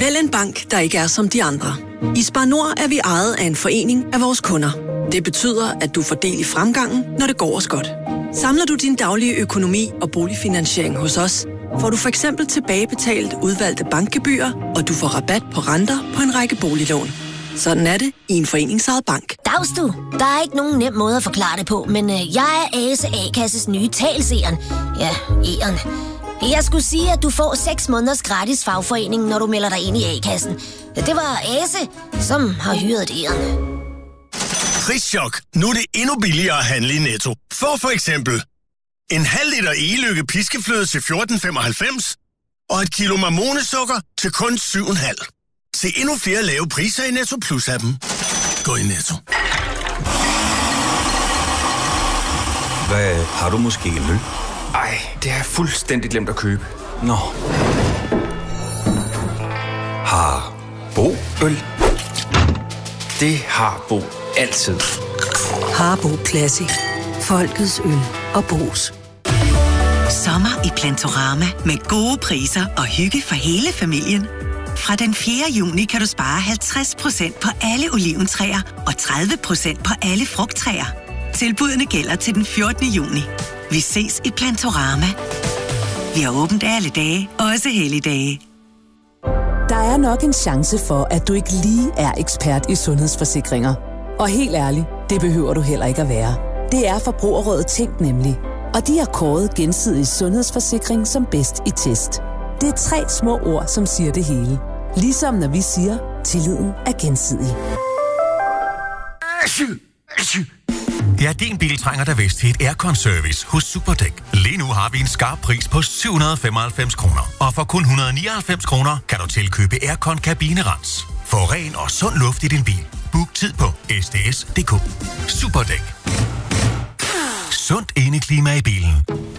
Vælg en bank, der ikke er som de andre. I Spar Nord er vi ejet af en forening af vores kunder. Det betyder, at du får del i fremgangen, når det går os godt. Samler du din daglige økonomi og boligfinansiering hos os, får du for eksempel tilbagebetalt udvalgte bankgebyrer, og du får rabat på renter på en række boliglån. Sådan er det i en foreningsejet bank. Dags du. Der er ikke nogen nem måde at forklare det på, men jeg er Ase A-kasses nye talseren. Ja, E'eren. Jeg skulle sige, at du får 6 måneders gratis fagforening, når du melder dig ind i A-kassen. Det var Ase, som har hyret E'eren. Prischok. Nu er det endnu billigere at handle i Netto. For eksempel en halv liter E-Lykke piskefløde til 14,95 og et kilo marmonesukker til kun 7,5. Se endnu flere lave priser i Netto Plus-appen. Gå i Netto. Hvad, har du måske en øl? Ej, det har jeg fuldstændig glemt at købe. Nå. Har Bo øl? Det har Bo altid. Harbo Classic. Folkets øl og Bo's. Sommer i Plantorama med gode priser og hygge for hele familien. Fra den 4. juni kan du spare 50% på alle oliventræer og 30% på alle frugttræer. Tilbudene gælder til den 14. juni. Vi ses i Plantorama. Vi har åbent alle dage, også helligdage. Der er nok en chance for, at du ikke lige er ekspert i sundhedsforsikringer. Og helt ærligt, det behøver du heller ikke at være. Det er Forbrugerrådet Tænk nemlig. Og de har kåret Gensidig Sundhedsforsikring som bedst i test. Det er 3 små ord, som siger det hele. Ligesom når vi siger, tilliden er gensidig. Ja, din bil trænger da vist til et aircon-service hos Superdæk. Lige nu har vi en skarp pris på 795 kroner. Og for kun 199 kroner kan du tilkøbe aircon-kabinerens. Få ren og sund luft i din bil. Book tid på sds.dk. Superdæk. Sundt indeklima i bilen.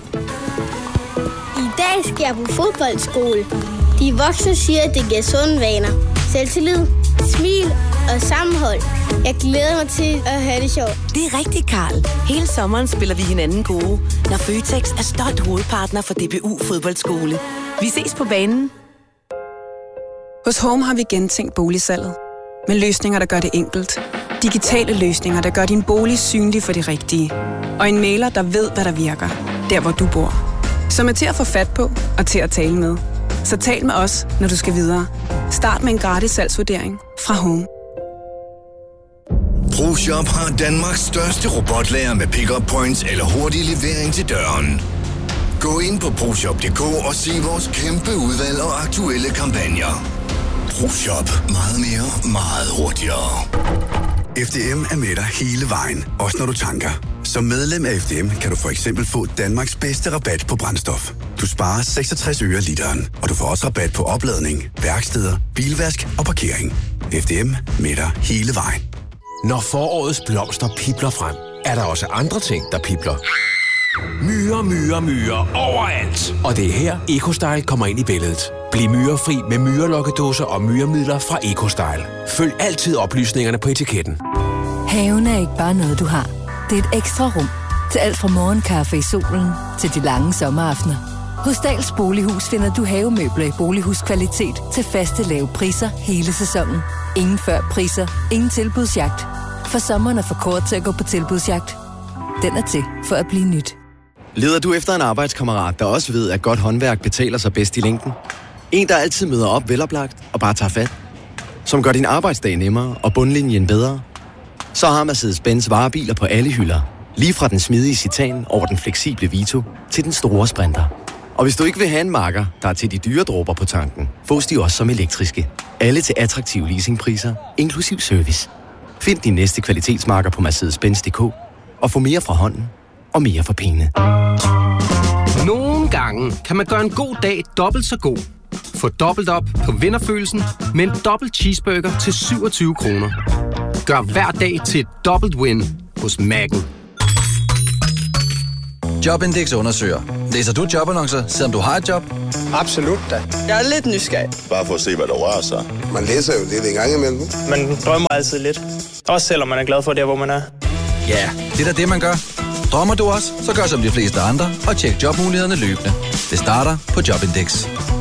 I dag skal jeg på fodboldskole. De voksne siger, at det giver sunde vaner. Selvtillid, smil og sammenhold. Jeg glæder mig til at have det sjovt. Det er rigtigt, Karl. Hele sommeren spiller vi hinanden gode, når Føtex er stolt hovedpartner for DBU Fodboldskole. Vi ses på banen. Hos Home har vi gentænkt boligsalget. Med løsninger, der gør det enkelt. Digitale løsninger, der gør din bolig synlig for de rigtige. Og en mailer, der ved, hvad der virker. Der, hvor du bor. Som er til at få fat på og til at tale med. Så tal med os, når du skal videre. Start med en gratis salgsvurdering fra Home. ProShop har Danmarks største robotlager med pick-up points eller hurtig levering til døren. Gå ind på ProShop.dk og se vores kæmpe udvalg og aktuelle kampagner. ProShop. Meget mere, meget hurtigere. FDM er med dig hele vejen, også når du tanker. Som medlem af FDM kan du for eksempel få Danmarks bedste rabat på brændstof. Du sparer 66 øre literen, og du får også rabat på opladning, værksteder, bilvask og parkering. FDM med dig hele vejen. Når forårets blomster pibler frem, er der også andre ting, der pibler. Myrer overalt. Og det er her EcoStyle kommer ind i billedet. Bliv myrefri med myrelokkedåser og myremidler fra EcoStyle. Følg altid oplysningerne på etiketten. Haven er ikke bare noget, du har. Det er et ekstra rum til alt fra morgenkaffe i solen til de lange sommeraftener. Hos Dahls Bolighus finder du havemøbler i bolighuskvalitet til faste lave priser hele sæsonen. Ingen før priser, ingen tilbudsjagt. For sommeren er for kort til at gå på tilbudsjagt. Den er til for at blive nyt. Leder du efter en arbejdskammerat, der også ved, at godt håndværk betaler sig bedst i længden? En, der altid møder op veloplagt og bare tager fat? Som gør din arbejdsdag nemmere og bundlinjen bedre? Så har Mercedes-Benz varebiler på alle hylder. Lige fra den smidige Citan over den fleksible Vito til den store Sprinter. Og hvis du ikke vil have en Macker, der er til de dyre dråber på tanken, fås de også som elektriske. Alle til attraktive leasingpriser, inklusiv service. Find din næste kvalitetsmarker på Mercedes-Benz.dk og få mere fra hånden og mere for pengene. Nogle gange kan man gøre en god dag dobbelt så god. Få dobbelt op på vinderfølelsen med en dobbelt cheeseburger til 27 kroner. Gør hver dag til et dobbelt win hos Mac'en. Jobindex undersøger. Læser du jobannoncer, selvom du har et job? Absolut da. Jeg er lidt nysgerrig. Bare for at se, hvad der rører sig. Man læser jo lidt en gang imellem. Man drømmer altid lidt. Også selvom man er glad for det, hvor man er. Ja, det er da det, man gør. Drømmer du også, så gør som de fleste andre og tjek jobmulighederne løbende. Det starter på Jobindex.